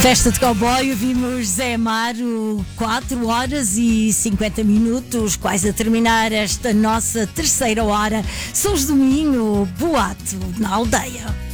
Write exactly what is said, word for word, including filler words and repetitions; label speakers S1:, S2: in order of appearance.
S1: Festa de Cowboy, vimos Zé Amaro, quatro horas e cinquenta minutos, quase a terminar esta nossa terceira hora. Sons do Minho, boato na aldeia.